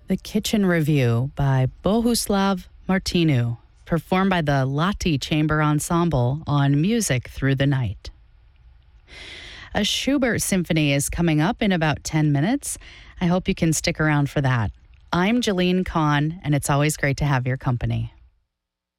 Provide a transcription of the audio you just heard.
The Kitchen Review by Bohuslav Martinu, performed by the Lati Chamber Ensemble on Music Through the Night. A Schubert symphony is coming up in about 10 minutes. I hope you can stick around for that. I'm Jalene Kahn, and it's always great to have your company.